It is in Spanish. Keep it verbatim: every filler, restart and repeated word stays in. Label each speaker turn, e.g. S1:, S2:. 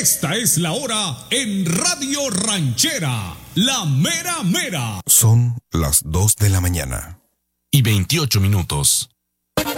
S1: Esta es la hora en Radio Ranchera, la mera mera.
S2: Son las dos de la mañana.
S3: Y veintiocho minutos.